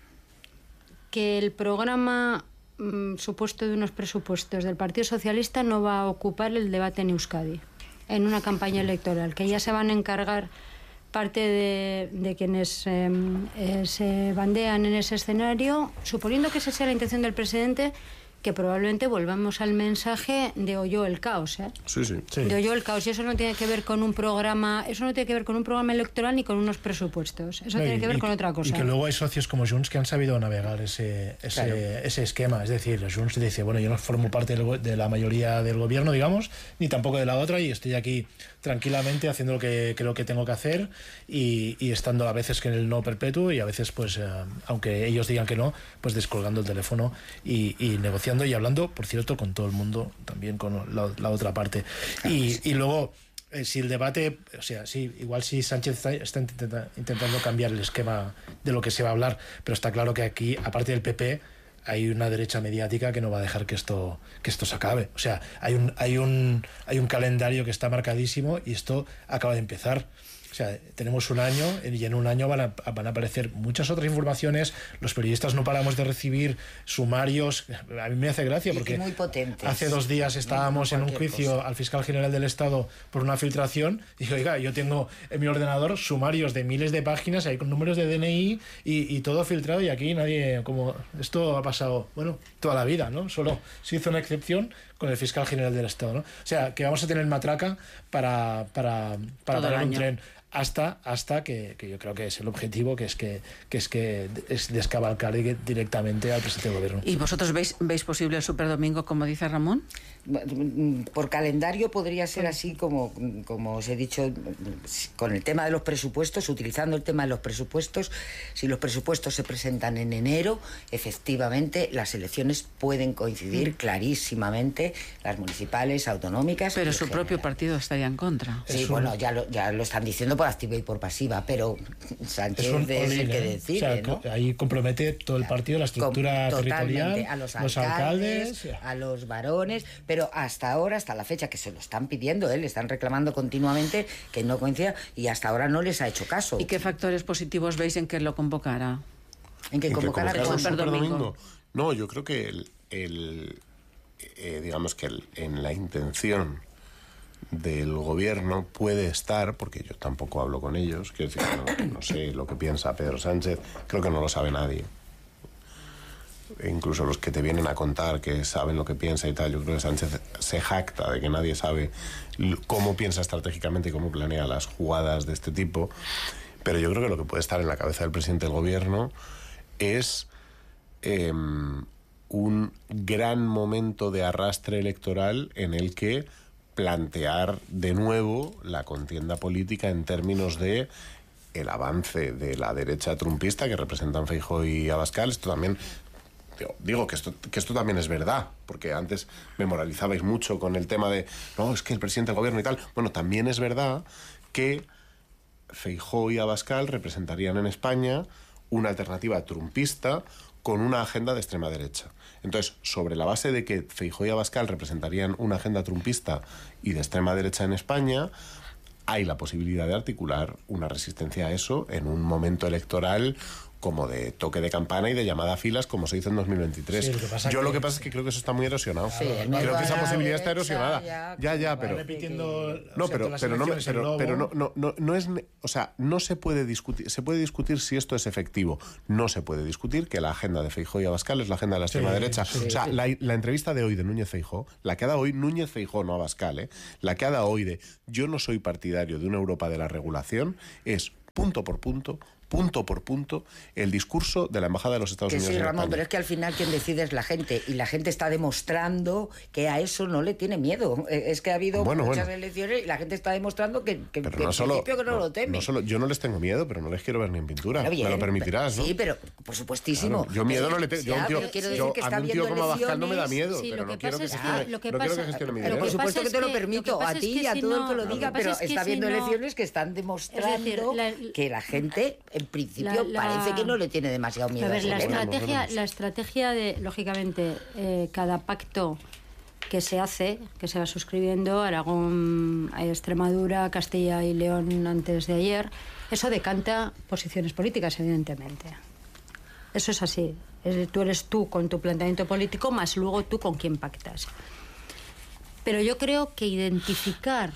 Speaker 9: que el programa mm, supuesto de unos presupuestos del Partido Socialista no va a ocupar el debate en Euskadi en una campaña electoral, que ya se van a encargar parte de, de quienes eh, eh, se bandean en ese escenario, suponiendo que esa sea la intención del presidente, que probablemente volvamos al mensaje de oyó el caos, ¿eh?
Speaker 10: Sí, sí.
Speaker 9: De oyó el caos, y eso no tiene que ver con un programa, eso no tiene que ver con un programa electoral ni con unos presupuestos, eso
Speaker 15: No,
Speaker 9: tiene
Speaker 15: y-
Speaker 9: que ver
Speaker 15: y-
Speaker 9: con otra cosa.
Speaker 15: Y que luego hay socios como Junts que han sabido navegar ese, ese,
Speaker 9: Claro.
Speaker 15: ese esquema. Es decir, Junts dice, bueno, yo no formo parte del go- de la mayoría del gobierno, digamos, ni tampoco de la otra, y estoy aquí tranquilamente haciendo lo que creo que tengo que hacer y, y estando a veces que en el no perpetuo y a veces, pues, eh, aunque ellos digan que no, pues descolgando el teléfono y, y negociando y hablando, por cierto, con todo el mundo, también con la, la otra parte. Y, y luego... Eh, si el debate, o sea, sí, igual si Sánchez está, está intenta- intentando cambiar el esquema de lo que se va a hablar, pero está claro que aquí, aparte del P P, hay una derecha mediática que no va a dejar que esto que esto se acabe. O sea, hay un hay un hay un calendario que está marcadísimo y esto acaba de empezar. O sea, tenemos un año y en un año van a, van a aparecer muchas otras informaciones. Los periodistas no paramos de recibir sumarios. A mí me hace gracia porque
Speaker 16: Y muy potentes.
Speaker 15: hace dos días estábamos
Speaker 16: No, no
Speaker 15: en un
Speaker 16: cualquier
Speaker 15: juicio
Speaker 16: cosa.
Speaker 15: al fiscal general del Estado por una filtración y dije, oiga, yo tengo en mi ordenador sumarios de miles de páginas ahí con números de D N I y, y todo filtrado, y aquí nadie, como esto ha pasado, bueno, toda la vida, ¿no? Solo se hizo una excepción con el fiscal general del Estado, ¿no? O sea, que vamos a tener matraca para, para, para
Speaker 8: Todo el
Speaker 15: parar un
Speaker 8: año.
Speaker 15: tren hasta hasta que, que yo creo que es el objetivo, que es que, que es que es descabalcar di- directamente al presidente del gobierno.
Speaker 8: ¿Y vosotros veis, veis posible el superdomingo, como dice Ramón?
Speaker 16: Por calendario podría ser así como, como os he dicho, con el tema de los presupuestos, utilizando el tema de los presupuestos. Si los presupuestos se presentan en enero, efectivamente las elecciones pueden coincidir
Speaker 8: Mm.
Speaker 16: clarísimamente, las municipales, autonómicas.
Speaker 8: Pero
Speaker 16: y
Speaker 8: su
Speaker 16: en
Speaker 8: propio
Speaker 16: general.
Speaker 8: partido estaría en contra.
Speaker 16: Sí, bueno, ya lo, ya lo están diciendo por activa y por pasiva, pero Sánchez
Speaker 15: Es un
Speaker 16: es el
Speaker 15: all-in,
Speaker 16: que
Speaker 15: ¿eh?
Speaker 16: decide,
Speaker 15: O sea,
Speaker 16: ¿no?
Speaker 15: co- ahí compromete todo el partido, la estructura
Speaker 16: Com-
Speaker 15: territorial,
Speaker 16: totalmente, a los
Speaker 15: los
Speaker 16: alcaldes,
Speaker 15: alcaldes.
Speaker 16: a los varones, pero hasta ahora, hasta la fecha que se lo están pidiendo, ¿eh? Le están reclamando continuamente que no coincida, y hasta ahora no les ha hecho caso.
Speaker 8: ¿Y qué factores positivos veis en que lo convocara?
Speaker 16: En que
Speaker 10: ¿En que
Speaker 16: convocara
Speaker 10: convocara
Speaker 16: con
Speaker 10: un
Speaker 8: Superdomingo.
Speaker 10: superdomingo? No, yo creo que el, el, eh, digamos que el- en la intención del gobierno puede estar, porque yo tampoco hablo con ellos, quiero decir, no, no sé lo que piensa Pedro Sánchez, creo que no lo sabe nadie. E incluso los que te vienen a contar que saben lo que piensa y tal, yo creo que Sánchez se jacta de que nadie sabe l- cómo piensa estratégicamente y cómo planea las jugadas de este tipo, pero yo creo que lo que puede estar en la cabeza del presidente del gobierno es eh, un gran momento de arrastre electoral en el que plantear de nuevo la contienda política en términos de el avance de la derecha trumpista que representan Feijóo y Abascal. Esto también, digo, digo que, esto, que esto también es verdad, porque antes me moralizabais mucho con el tema de no, es que el presidente del gobierno y tal. Bueno, también es verdad que Feijóo y Abascal representarían en España una alternativa trumpista con una agenda de extrema derecha. Entonces, sobre la base de que Feijóo y Abascal representarían una agenda trumpista y de extrema derecha en España, hay la posibilidad de articular una resistencia a eso en un momento electoral como de toque de campana y de llamada a filas, como se hizo en dos mil veintitrés. Sí, lo que pasa Yo que lo que pasa es que creo que eso está muy erosionado. Sí, creo que esa posibilidad está erosionada. Ya, ya, ya pero...
Speaker 15: repitiendo...
Speaker 10: No, pero, pero, no, pero, pero no, no, no, no es... O sea, no se puede discutir... Se puede discutir si esto es efectivo. No se puede discutir que la agenda de Feijóo y Abascal es la agenda de la extrema sí, derecha. Sí, o sea, sí. la, la entrevista de hoy de Núñez Feijóo, la que ha dado hoy Núñez Feijóo, no Abascal, ¿eh? La que ha dado hoy de yo no soy partidario de una Europa de la regulación, es punto por punto... punto por punto, el discurso de la Embajada de los Estados
Speaker 16: que
Speaker 10: Unidos.
Speaker 16: Sí,
Speaker 10: en
Speaker 16: Ramón,
Speaker 10: España.
Speaker 16: pero es que al final quien decide es la gente, y la gente está demostrando que a eso no le tiene miedo. Es que ha habido
Speaker 10: bueno,
Speaker 16: muchas
Speaker 10: bueno.
Speaker 16: elecciones y la gente está demostrando que, que,
Speaker 10: pero
Speaker 16: que
Speaker 10: no
Speaker 16: en
Speaker 10: solo,
Speaker 16: principio que no,
Speaker 10: no
Speaker 16: lo teme.
Speaker 10: No solo, yo no les tengo miedo, pero no les quiero ver ni en pintura.
Speaker 16: Bueno, bien,
Speaker 10: me lo permitirás, ¿no?
Speaker 16: Sí, pero por supuestísimo.
Speaker 10: Claro, yo miedo no le tengo. Yo,
Speaker 16: ya,
Speaker 10: tío,
Speaker 16: pero quiero decir
Speaker 10: yo,
Speaker 16: que
Speaker 10: a
Speaker 16: está
Speaker 10: mí un tío como Abascal no me da miedo,
Speaker 9: sí,
Speaker 10: pero
Speaker 9: lo que
Speaker 10: no quiero que,
Speaker 9: pasa es
Speaker 10: gestione,
Speaker 9: que, lo que
Speaker 10: no
Speaker 9: pasa,
Speaker 10: quiero que gestione mi
Speaker 16: pero
Speaker 10: dinero.
Speaker 16: por supuesto que,
Speaker 9: es
Speaker 16: te lo
Speaker 9: que,
Speaker 16: permito,
Speaker 9: lo que
Speaker 16: a
Speaker 9: es
Speaker 16: ti
Speaker 9: que
Speaker 16: y a
Speaker 9: si
Speaker 16: todo
Speaker 9: no,
Speaker 16: el que lo diga,
Speaker 9: lo que
Speaker 16: pero
Speaker 9: es que
Speaker 16: está
Speaker 9: si
Speaker 16: habiendo
Speaker 9: no,
Speaker 16: elecciones que están demostrando
Speaker 9: es decir, la,
Speaker 16: que la gente, en principio,
Speaker 9: la, la,
Speaker 16: parece que no le tiene demasiado miedo.
Speaker 9: A ver, la
Speaker 16: gobierno.
Speaker 9: estrategia, la estrategia de, lógicamente, eh, cada pacto que se hace, que se va suscribiendo, Aragón, Extremadura, Castilla y León antes de ayer, eso decanta posiciones políticas, evidentemente. Eso es así. Es, tú eres tú con tu planteamiento político, más luego tú con quién pactas. Pero yo creo que identificar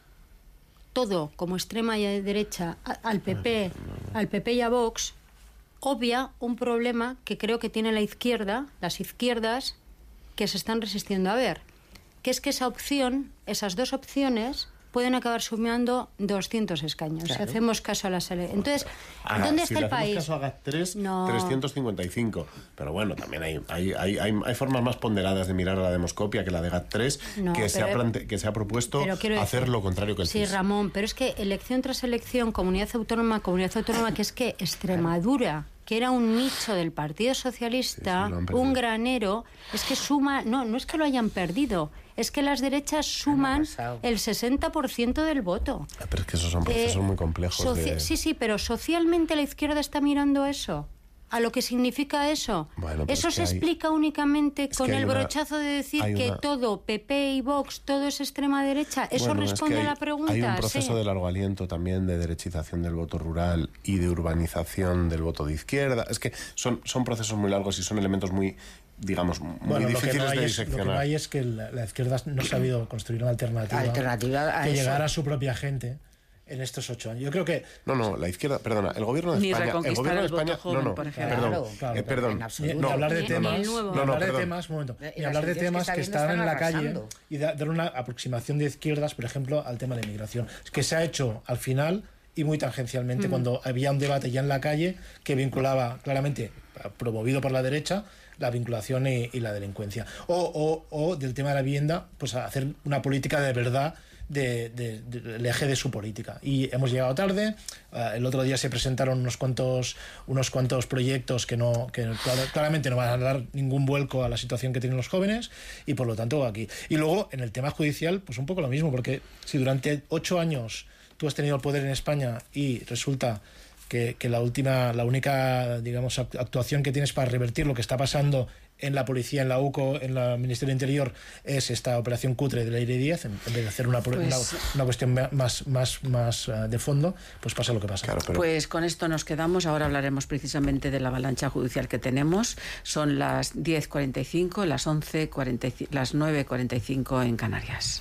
Speaker 9: todo como extrema y derecha al P P, al P P y a Vox, obvia un problema que creo que tiene la izquierda, las izquierdas, que se están resistiendo a ver, que es que esa opción, esas dos opciones, pueden acabar sumando doscientos escaños, claro. Si hacemos caso a las elecciones. Entonces,
Speaker 10: Haga,
Speaker 9: ¿dónde
Speaker 10: si
Speaker 9: está el
Speaker 10: le
Speaker 9: país?
Speaker 10: Caso a G A T tres,
Speaker 9: no.
Speaker 10: trescientos cincuenta y cinco. Pero bueno, también hay, hay, hay, hay, hay formas más ponderadas de mirar a la demoscopia que la de G A T tres, no, que, se ha plante, que se ha propuesto hacer decir, lo contrario que el
Speaker 9: Sí,
Speaker 10: C I S.
Speaker 9: Ramón, pero es que elección tras elección, comunidad autónoma, comunidad autónoma, que es que Extremadura, que era un nicho del Partido Socialista, sí, sí, un granero, es que suma, no, no es que lo hayan perdido, es que las derechas suman el sesenta por ciento del voto.
Speaker 10: Pero es que esos son procesos eh, muy complejos. De...
Speaker 9: Sí, sí, pero socialmente la izquierda está mirando eso. A lo que significa eso.
Speaker 10: Bueno,
Speaker 9: eso
Speaker 10: es
Speaker 9: se
Speaker 10: hay...
Speaker 9: explica únicamente
Speaker 10: es
Speaker 9: con el
Speaker 10: una...
Speaker 9: brochazo de decir
Speaker 10: una...
Speaker 9: que todo, P P y Vox, todo es extrema derecha. Eso
Speaker 10: bueno,
Speaker 9: responde
Speaker 10: es que hay,
Speaker 9: a la pregunta.
Speaker 10: Hay un proceso
Speaker 9: sí.
Speaker 10: de largo aliento también de derechización del voto rural y de urbanización del voto de izquierda. Es que son, son procesos muy largos y son elementos muy, digamos, muy
Speaker 15: bueno,
Speaker 10: difíciles
Speaker 15: no
Speaker 10: de
Speaker 15: es,
Speaker 10: diseccionar.
Speaker 15: Lo que no hay es que la, la izquierda no ha sabido construir una alternativa,
Speaker 16: alternativa a
Speaker 15: que
Speaker 16: eso.
Speaker 15: llegara a su propia gente en estos ocho años. Yo creo que...
Speaker 10: No, no, la izquierda, perdona, el gobierno de
Speaker 8: Ni
Speaker 10: España... El gobierno de España...
Speaker 8: joven,
Speaker 10: no, no,
Speaker 8: por
Speaker 10: perdón,
Speaker 15: claro, claro,
Speaker 10: eh, perdón.
Speaker 15: Ni, ni hablar de
Speaker 9: ni,
Speaker 15: temas,
Speaker 9: ni
Speaker 15: no,
Speaker 10: no,
Speaker 15: hablar
Speaker 10: perdón.
Speaker 15: de temas, un momento,
Speaker 16: y
Speaker 15: ni hablar de temas que, que están en la
Speaker 16: arrasando.
Speaker 15: calle y da, dar una aproximación de izquierdas, por ejemplo, al tema de la inmigración. Es que se ha hecho al final y muy tangencialmente, mm. cuando había un debate ya en la calle que vinculaba claramente, promovido por la derecha, la vinculación y, y la delincuencia. O, o, o del tema de la vivienda, pues a hacer una política de verdad de, de, de, del eje de su política. Y hemos llegado tarde. Uh, el otro día se presentaron unos cuantos unos cuantos proyectos que no que clar, claramente no van a dar ningún vuelco a la situación que tienen los jóvenes, y por lo tanto aquí. Y luego en el tema judicial, pues un poco lo mismo, porque si durante ocho años tú has tenido el poder en España y resulta que, que la última, la única, digamos, actuación que tienes para revertir lo que está pasando en la policía, en la U C O, en el Ministerio del Interior, es esta operación cutre de Leire Díaz, en vez de hacer una, pues, una, una cuestión más, más, más uh, de fondo, pues pasa lo que pasa.
Speaker 10: Claro, pero...
Speaker 8: Pues con esto nos quedamos. Ahora hablaremos precisamente de la avalancha judicial que tenemos. Son las diez cuarenta y cinco, las once cuarenta y cinco, las nueve cuarenta y cinco en Canarias.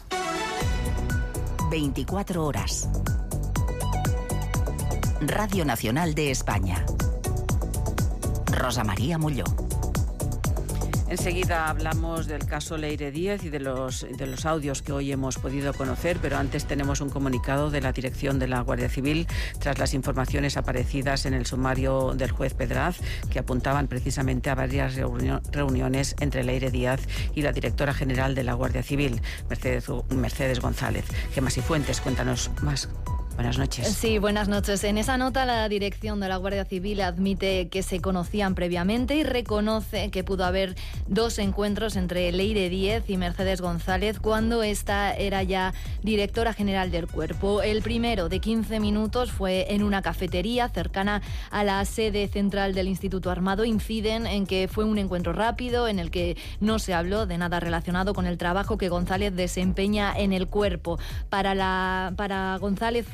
Speaker 4: veinticuatro horas. Radio Nacional de España. Rosa María Molló.
Speaker 8: Enseguida hablamos del caso Leire Díaz y de los, de los audios que hoy hemos podido conocer, pero antes tenemos un comunicado de la dirección de la Guardia Civil tras las informaciones aparecidas en el sumario del juez Pedraz, que apuntaban precisamente a varias reunio, reuniones entre Leire Díaz y la directora general de la Guardia Civil, Mercedes, Mercedes González. Gemma Cifuentes, cuéntanos más. Buenas noches.
Speaker 17: Sí, buenas noches. En esa nota, la dirección de la Guardia Civil admite que se conocían previamente y reconoce que pudo haber dos encuentros entre Leire Díaz y Mercedes González cuando esta era ya directora general del cuerpo. El primero, de quince minutos, fue en una cafetería cercana a la sede central del Instituto Armado. Inciden en que fue un encuentro rápido en el que no se habló de nada relacionado con el trabajo que González desempeña en el cuerpo. Para, la, para González fue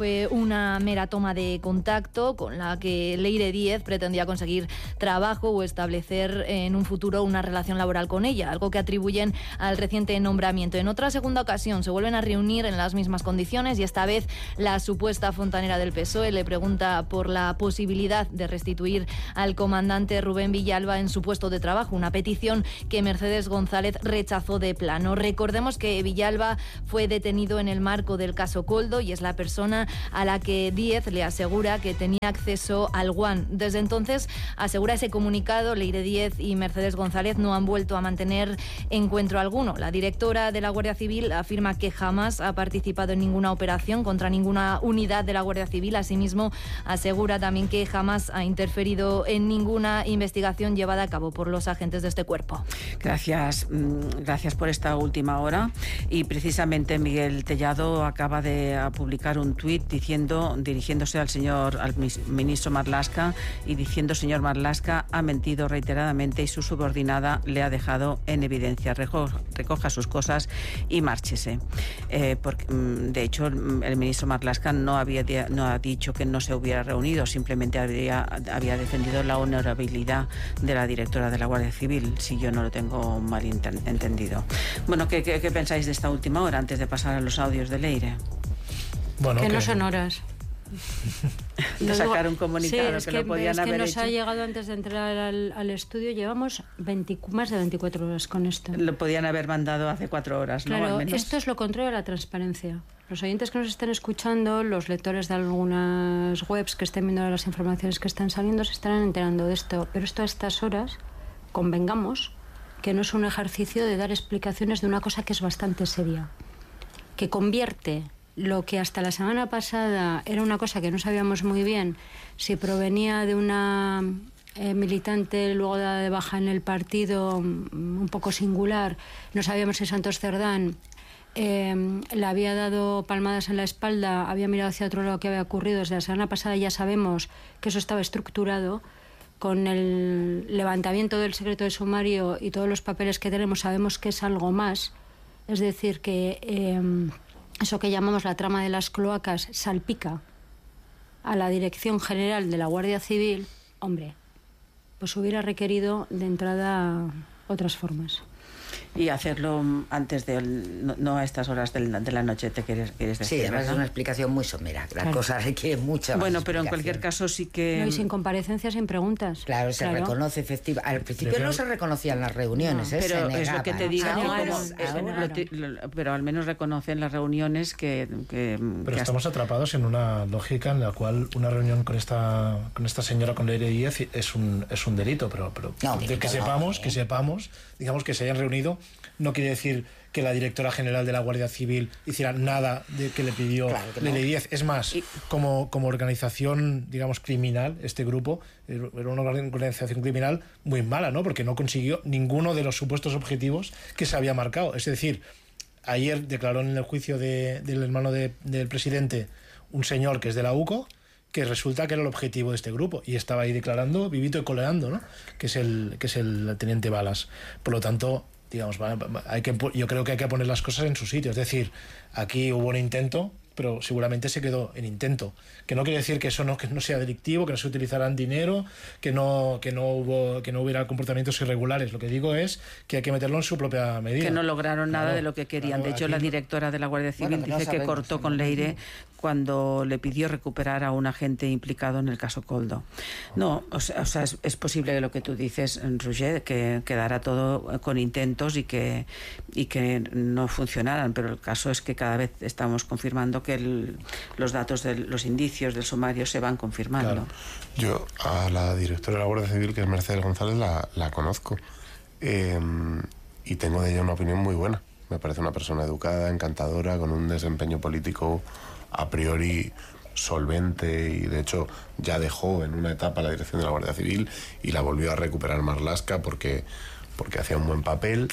Speaker 17: fue una mera toma de contacto con la que Leire Díez pretendía conseguir trabajo o establecer en un futuro una relación laboral con ella, algo que atribuyen al reciente nombramiento. En otra segunda ocasión se vuelven a reunir en las mismas condiciones y esta vez la supuesta fontanera del P S O E le pregunta por la posibilidad de restituir al comandante Rubén Villalba en su puesto de trabajo, una petición que Mercedes González rechazó de plano. Recordemos que Villalba fue detenido en el marco del caso Koldo y es la persona a la que Díez le asegura que tenía acceso al One. Desde entonces, asegura ese comunicado, Leire Díez y Mercedes González no han vuelto a mantener encuentro alguno. La directora de la Guardia Civil afirma que jamás ha participado en ninguna operación contra ninguna unidad de la Guardia Civil. Asimismo, asegura también que jamás ha interferido en ninguna investigación llevada a cabo por los agentes de este cuerpo.
Speaker 8: Gracias, gracias por esta última hora. Y precisamente Miguel Tellado acaba de publicar un tuit diciendo, dirigiéndose al señor, al ministro Marlaska y diciendo: señor Marlaska ha mentido reiteradamente y su subordinada le ha dejado en evidencia. Recoja, recoja sus cosas y márchese. Eh, porque, de hecho, el ministro Marlaska no había no ha dicho que no se hubiera reunido, simplemente había, había defendido la honorabilidad de la directora de la Guardia Civil, si yo no lo tengo mal entendido. Bueno, ¿qué, qué, qué pensáis de esta última hora antes de pasar a los audios de Leire?
Speaker 9: Bueno, que, que no son horas.
Speaker 8: De sacar un comunicado,
Speaker 9: sí, es
Speaker 8: que,
Speaker 9: que
Speaker 8: lo podían
Speaker 9: es que
Speaker 8: haber
Speaker 9: nos
Speaker 8: hecho.
Speaker 9: Ha llegado antes de entrar al, al estudio, llevamos veinte, más de veinticuatro horas con esto.
Speaker 8: Lo podían haber mandado hace cuatro horas, ¿no?
Speaker 9: Claro,
Speaker 8: Al menos.
Speaker 9: Esto es lo contrario a la transparencia. Los oyentes que nos estén escuchando, los lectores de algunas webs que estén viendo las informaciones que están saliendo, se estarán enterando de esto. Pero esto a estas horas, convengamos que no es un ejercicio de dar explicaciones de una cosa que es bastante seria, que convierte lo que hasta la semana pasada era una cosa que no sabíamos muy bien si provenía de una eh, militante luego dada de baja en el partido, un poco singular. No sabíamos si Santos Cerdán eh, le había dado palmadas en la espalda, había mirado hacia otro lado que había ocurrido. Desde la semana pasada ya sabemos que eso estaba estructurado. Con el levantamiento del secreto de sumario y todos los papeles que tenemos, sabemos que es algo más. Es decir, que eh, eso que llamamos la trama de las cloacas salpica a la Dirección General de la Guardia Civil. Hombre, pues hubiera requerido de entrada otras formas.
Speaker 8: Y hacerlo antes de, no, no a estas horas de la, de la noche, te quieres, quieres decir.
Speaker 16: Sí, además
Speaker 8: ¿verdad?
Speaker 16: es una explicación muy somera. La
Speaker 9: claro.
Speaker 16: cosa requiere mucha más
Speaker 8: Bueno, pero en
Speaker 16: explicación.
Speaker 8: cualquier caso sí que...
Speaker 9: No, y sin comparecencias, sin preguntas.
Speaker 16: Claro, se
Speaker 9: claro.
Speaker 16: reconoce efectivamente. Al principio creo... no se reconocían las reuniones,
Speaker 8: no,
Speaker 16: ¿eh?
Speaker 8: Pero
Speaker 16: se
Speaker 8: es lo que te digo,
Speaker 16: negaban.
Speaker 8: que como,
Speaker 16: Ahora,
Speaker 8: eh, lo, lo, pero al menos reconocen las reuniones que... que
Speaker 15: pero
Speaker 8: que
Speaker 15: estamos hasta... atrapados en una lógica en la cual una reunión con esta con esta señora, con Leire Díez, es un, es un delito, pero, pero
Speaker 16: no,
Speaker 15: de que
Speaker 16: no,
Speaker 15: sepamos,
Speaker 16: no,
Speaker 15: que sepamos, digamos que se hayan reunido, no quiere decir que la directora general de la Guardia Civil hiciera nada de que le pidió claro que Leire no. Díez. Es más, y... como, como organización, digamos, criminal, este grupo era una organización criminal muy mala, ¿no? Porque no consiguió ninguno de los supuestos objetivos que se había marcado. Es decir, ayer declaró en el juicio de, del hermano de, del presidente un señor que es de la U C O, que resulta que era el objetivo de este grupo y estaba ahí declarando vivito y coleando, ¿no? Que es el, que es el teniente Balas. Por lo tanto, digamos, hay que, yo creo que hay que poner las cosas en su sitio. Es decir, aquí hubo un intento, pero seguramente se quedó en intento. Que no quiere decir que eso no, que no sea delictivo, que no se utilizarán dinero, que no, que no hubo, que no hubiera comportamientos irregulares. Lo que digo es que hay que meterlo en su propia medida.
Speaker 8: Que no lograron nada
Speaker 15: claro,
Speaker 8: de lo que querían.
Speaker 15: claro,
Speaker 8: de hecho,
Speaker 15: aquí...
Speaker 8: la directora de la Guardia Civil bueno, dice no que cortó con Leire cuando le pidió recuperar a un agente implicado en el caso Koldo. No, o sea, o sea es, es posible lo que tú dices, Roger, que quedara todo con intentos y que, y que no funcionaran, pero el caso es que cada vez estamos confirmando que el, los datos, de los indicios del sumario se van confirmando.
Speaker 10: Claro. Yo a la directora de la Guardia Civil, que es Mercedes González, la, la conozco eh, y tengo de ella una opinión muy buena. Me parece una persona educada, encantadora, con un desempeño político a priori solvente y de hecho ya dejó en una etapa la dirección de la Guardia Civil y la volvió a recuperar Marlaska porque, porque hacía un buen papel.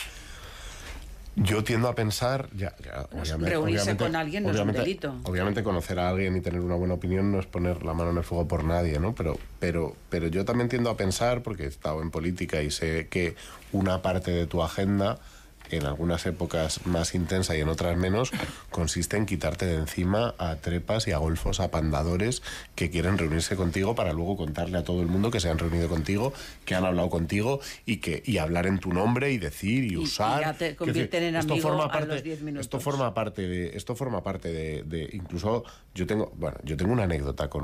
Speaker 10: Yo tiendo a pensar, ya, ya, obviamente,
Speaker 8: reunirse
Speaker 10: obviamente,
Speaker 8: con alguien no es un delito.
Speaker 10: Obviamente conocer a alguien y tener una buena opinión no es poner la mano en el fuego por nadie, ¿no? Pero, pero, pero yo también tiendo a pensar, porque he estado en política y sé que una parte de tu agenda en algunas épocas más intensa y en otras menos, consiste en quitarte de encima a trepas y a golfos apandadores que quieren reunirse contigo para luego contarle a todo el mundo que se han reunido contigo, que han hablado contigo y que y hablar en tu nombre y decir y, y usar.
Speaker 8: Y ya te convierten en
Speaker 10: esto
Speaker 8: amigo
Speaker 10: forma
Speaker 8: a
Speaker 10: parte,
Speaker 8: los diez minutos.
Speaker 10: Esto forma parte de, esto forma parte de, de incluso yo tengo, bueno, yo tengo una anécdota con